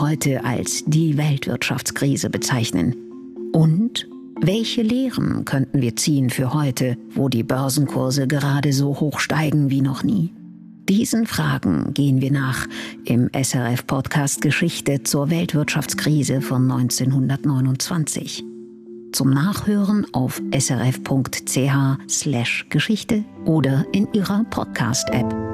wir heute als die Weltwirtschaftskrise bezeichnen? Und welche Lehren könnten wir ziehen für heute, wo die Börsenkurse gerade so hoch steigen wie noch nie? Diesen Fragen gehen wir nach im SRF-Podcast Geschichte zur Weltwirtschaftskrise von 1929. Zum Nachhören auf srf.ch/Geschichte oder in Ihrer Podcast-App.